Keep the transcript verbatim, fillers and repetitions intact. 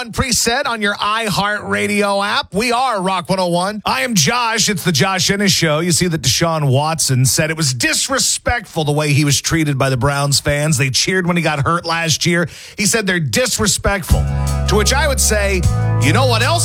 one preset on your iHeartRadio app. We are Rock one oh one. I am Josh. It's the Josh Ennis Show. You see that Deshaun Watson said it was disrespectful the way he was treated by the Browns fans. They cheered when he got hurt last year. He said they're disrespectful. To which I would say, you know what else